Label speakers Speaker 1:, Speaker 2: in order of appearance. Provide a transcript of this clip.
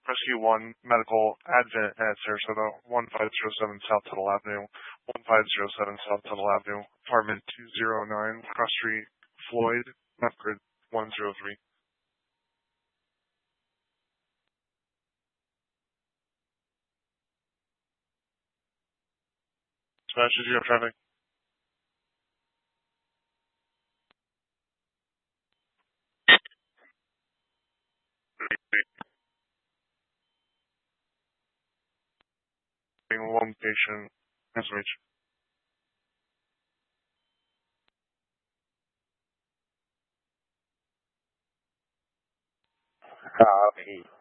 Speaker 1: Rescue 1 Medical Advent at Sarasota, 1507 South Tuttle Avenue, 1507 South Tuttle Avenue, apartment 209, Cross Street, Floyd, Grid 103. Smash, did you have traffic? One patient. Nice to meet you.
Speaker 2: Copy.